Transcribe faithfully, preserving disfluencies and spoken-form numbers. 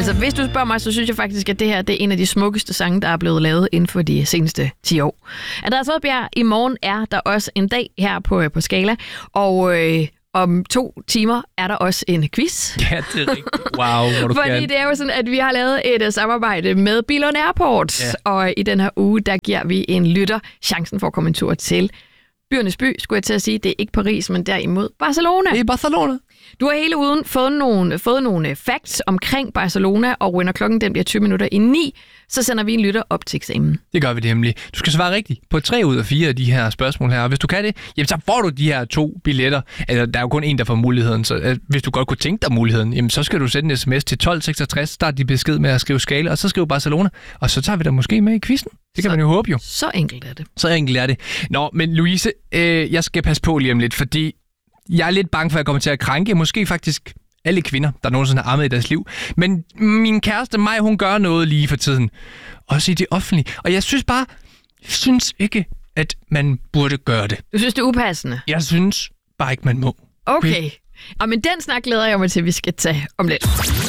Altså, hvis du spørger mig, så synes jeg faktisk, at det her det er en af de smukkeste sange, der er blevet lavet inden for de seneste ti år. Andreas Oddbjerg, i morgen er der også en dag her på, på Skala, og øh, om to timer er der også en quiz. Ja, det er rigtigt. Wow, hvor du Fordi kan. det er jo sådan, at vi har lavet et uh, samarbejde med Billund Airport, ja. Og i den her uge, der giver vi en lytter chancen for at komme en tur til byernes by, skulle jeg til at sige. Det er ikke Paris, men derimod Barcelona. Det er Barcelona. Du har hele ugen fået nogle, fået nogle facts omkring Barcelona, og når klokken den bliver tyve minutter i ni, så sender vi en lytter op til eksamen. Det gør vi det nemlig. Du skal svare rigtigt på tre ud af fire af de her spørgsmål her, og hvis du kan det, jamen, så får du de her to billetter. Altså, der er jo kun en, der får muligheden, så øh, hvis du godt kunne tænke dig muligheden, jamen, så skal du sende en sms til tolv seksogtres, start din besked med at skrive Skala, og så skrive Barcelona, og så tager vi dig måske med i quizzen. Det kan så, man jo håbe jo. Så enkelt er det. Så enkelt er det. Nå, men Louise, øh, jeg skal passe på lige om lidt, fordi jeg er lidt bange for, at jeg kommer til at krænke, måske faktisk alle kvinder, der nogensinde har ammet i deres liv. Men min kæreste, mig, hun gør noget lige for tiden. Også i det offentlige. Og jeg synes bare, jeg synes ikke, at man burde gøre det. Du synes, det er upassende? Jeg synes bare ikke, man må. Okay. okay. Og men den snak glæder jeg mig til, at vi skal tage om lidt.